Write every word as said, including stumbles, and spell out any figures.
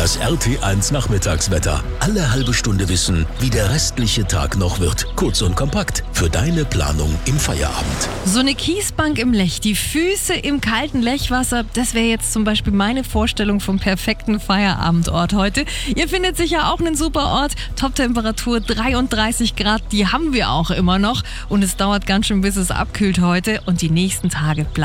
Das R T eins Nachmittagswetter. Alle halbe Stunde wissen, wie der restliche Tag noch wird. Kurz und kompakt für deine Planung im Feierabend. So eine Kiesbank im Lech, die Füße im kalten Lechwasser, das wäre jetzt zum Beispiel meine Vorstellung vom perfekten Feierabendort heute. Ihr findet sicher auch einen super Ort. Toptemperatur dreiunddreißig Grad, die haben wir auch immer noch. Und es dauert ganz schön, bis es abkühlt heute. Und die nächsten Tage bleiben